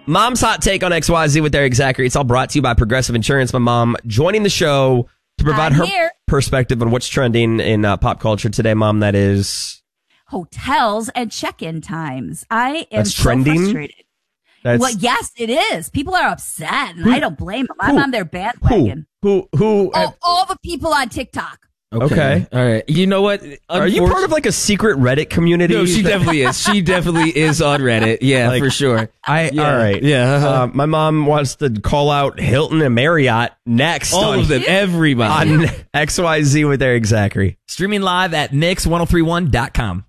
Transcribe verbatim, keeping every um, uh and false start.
Mom's hot take on X Y Z with Eric Zachary. It's all brought to you by Progressive Insurance. My mom joining the show to provide I'm her here. perspective on what's trending in uh, pop culture today. Mom, that is Hotels and check-in times. I am That's so trending? frustrated. that's Well, yes, it is. People are upset, and Who- I don't blame them. I'm who- on their who bandwagon. who who. Oh, all the people on TikTok. Okay. All right. You know what? Are you part of like a secret Reddit community? No, she definitely is. She definitely is on Reddit. Yeah, Like, for sure. I Yeah. all right. Yeah. uh-huh. Uh, my mom wants to call out Hilton and Marriott next. All on, of them. Everybody. on X Y Z with Eric Zachary. Streaming live at mix ten thirty-one dot com.